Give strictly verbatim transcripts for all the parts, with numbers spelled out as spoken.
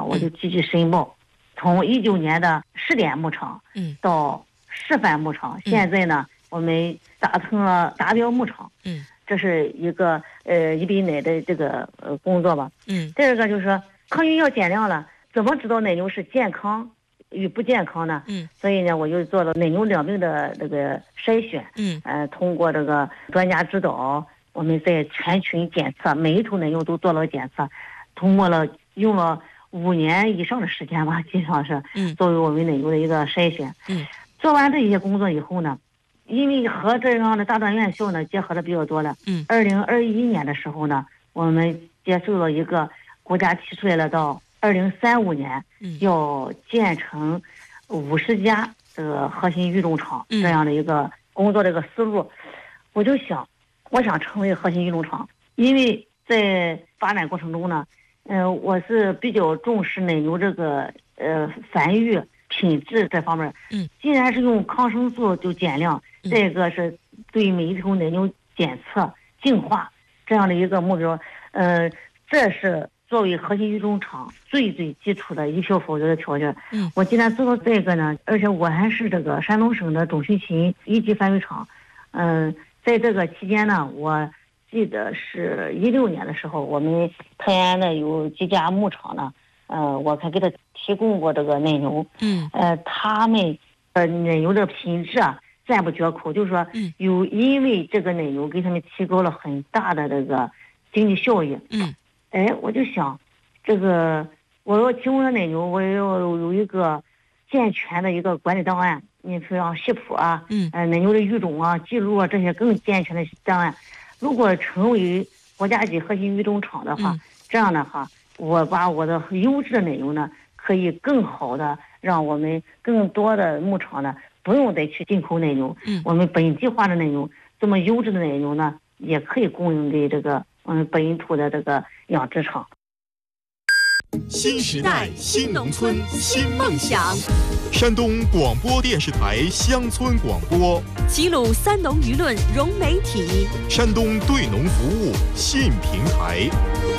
我就积极申报。从一九年的试点牧场，嗯，到示范牧场，现在呢，我们达成了达标牧场，嗯，这是一个呃一笔奶的这个呃工作吧，嗯，第二个就是说抗菌药减量了，怎么知道奶牛是健康与不健康呢？嗯，所以呢，我就做了奶牛两病的这个筛选，嗯，呃，通过这个专家指导，我们在全群检测，每一头奶牛都做了检测，通过了用了五年以上的时间吧，基本上是，嗯，作为我们奶牛的一个筛选，嗯，做完这些工作以后呢，因为和这样的大专院校呢结合的比较多了，嗯，二零二一年的时候呢，我们接受了一个国家提出来了到二零三五年，嗯，要建成五十家这个核心育种场，嗯，这样的一个工作的一个思路，我就想，我想成为核心育种场，因为在发展过程中呢，嗯、呃，我是比较重视奶牛这个呃繁育品质这方面，嗯，既然是用抗生素就减量，嗯，这个是对每一头奶牛检测净化这样的一个目标，呃，这是作为核心育种场最最基础的一票否决的条件。嗯，我既然做到这个呢，而且我还是这个山东省的种畜禽一级繁育场，嗯、呃，在这个期间呢，我记得是一六年的时候，我们泰安呢有几家牧场呢，呃，我还给他提供过这个奶牛，嗯，呃，他们呃奶牛的品质啊赞不绝口，就是说，嗯，有因为这个奶牛给他们提高了很大的这个经济效益，嗯，哎，我就想，这个我要提供的奶牛，我要有一个健全的一个管理档案，你说像系谱啊，嗯，呃，奶牛的育种啊、记录啊这些更健全的档案。如果成为国家级核心育种场的话，嗯，这样的话，我把我的优质的奶牛呢，可以更好的让我们更多的牧场呢，不用再去进口奶牛，嗯，我们本地化的奶牛，这么优质的奶牛呢，也可以供应给这个嗯本土的这个养殖场。 新时代新农村新梦想，山东广播电视台乡村广播， 齐鲁三农舆论融媒体， 山东对农服务新平台。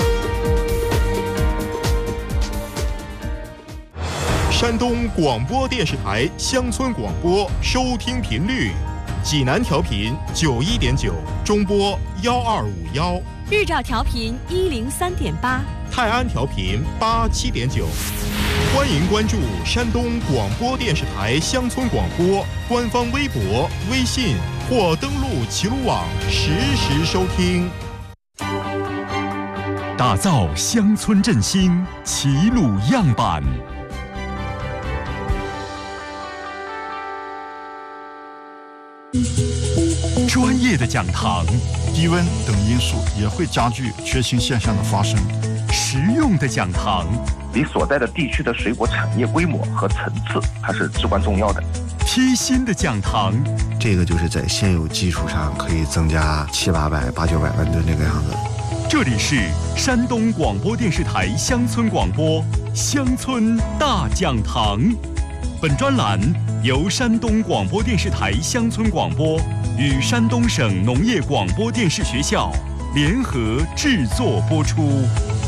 山东广播电视台乡村广播收听频率：济南调频九一点九，中波幺二五幺； 日照调频一零三点八。 泰安调频八七点九，欢迎关注山东广播电视台乡村广播官方微博、微信或登录齐鲁网实时收听。 打造乡村振兴齐鲁样板。专业的讲堂， 低温等因素也会加剧缺氢现象的发生。 实用的讲堂， 你所在的地区的水果产业规模和层次，它是至关重要的。 贴心的讲堂， 这个就是在现有基础上可以增加七八百、八九百万吨这个样子。 这里是山东广播电视台乡村广播乡村大讲堂，本专栏由山东广播电视台乡村广播与山东省农业广播电视学校联合制作播出。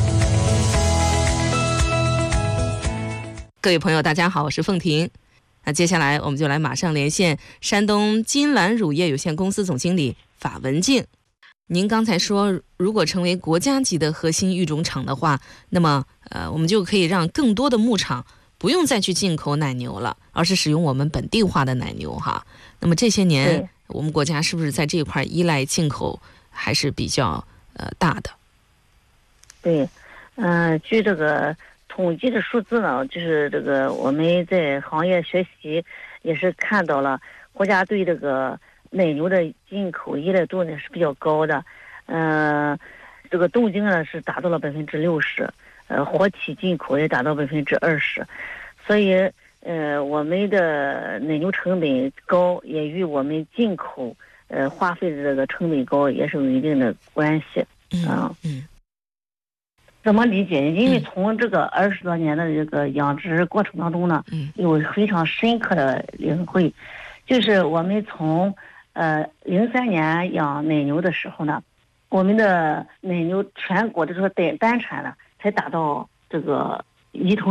各位朋友大家好，我是凤婷。那接下来我们就来马上连线山东金兰乳业有限公司总经理法文静。您刚才说，如果成为国家级的核心育种场的话，那么呃，我们就可以让更多的牧场不用再去进口奶牛了，而是使用我们本地化的奶牛哈。那么这些年我们国家是不是在这一块依赖进口还是比较呃大的？ 对，嗯、呃，据这个统计的数字呢，就是这个我们在行业学习也是看到了，国家对这个奶牛的进口依赖度呢是比较高的，嗯、呃，这个冻精呢是达到了百分之六十，呃，活体进口也达到百分之二十，所以呃，我们的奶牛成本高，也与我们进口呃花费的这个成本高也是有一定的关系，嗯、呃、嗯。怎么理解？因为从这个二十多年的这个养殖过程当中呢，嗯，有非常深刻的领会，就是我们从呃零三年养奶牛的时候呢，我们的奶牛全国的这个单单产呢才达到这个一头